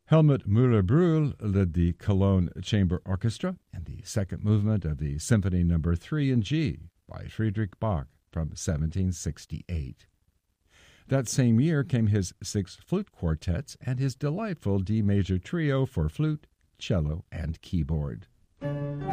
Helmut Müller-Brühl led the Cologne Chamber Orchestra in the second movement of the Symphony No. 3 in G by Friedrich Bach from 1768. That same year came his 6 flute quartets and his delightful D major trio for flute, cello, and keyboard.